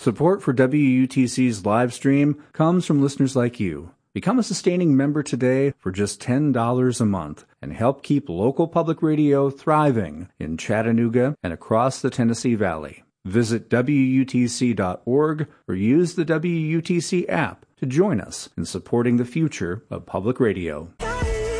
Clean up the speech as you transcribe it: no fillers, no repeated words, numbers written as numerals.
Support for WUTC's live stream comes from listeners like you. Become a sustaining member today for just $10 a month and help keep local public radio thriving in Chattanooga and across the Tennessee Valley. Visit WUTC.org or use the WUTC app to join us in supporting the future of public radio.